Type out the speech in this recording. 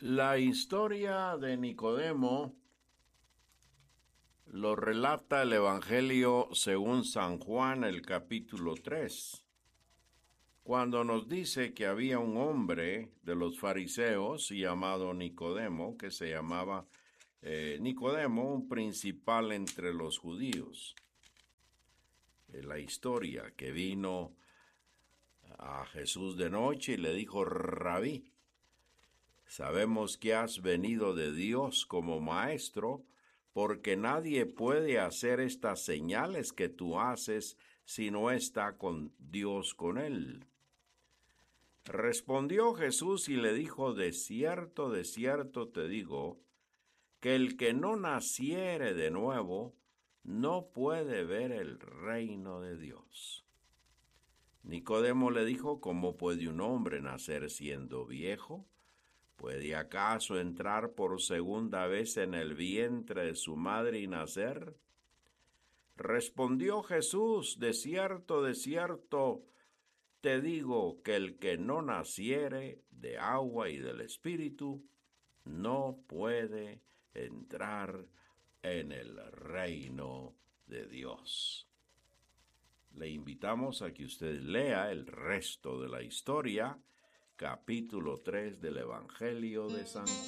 La historia de Nicodemo lo relata el Evangelio según San Juan, el capítulo 3, cuando nos dice que había un hombre de los fariseos llamado Nicodemo, que se llamaba Nicodemo, un principal entre los judíos. La historia que vino a Jesús de noche y le dijo: Rabí, sabemos que has venido de Dios como maestro, porque nadie puede hacer estas señales que tú haces si no está con Dios con él. Respondió Jesús y le dijo: de cierto te digo, que el que no naciere de nuevo no puede ver el reino de Dios. Nicodemo le dijo: ¿cómo puede un hombre nacer siendo viejo? ¿Puede acaso entrar por segunda vez en el vientre de su madre y nacer? Respondió Jesús: de cierto te digo, que el que no naciere de agua y del Espíritu no puede entrar en el reino de Dios. Le invitamos a que usted lea el resto de la historia, capítulo 3 del Evangelio de San Juan.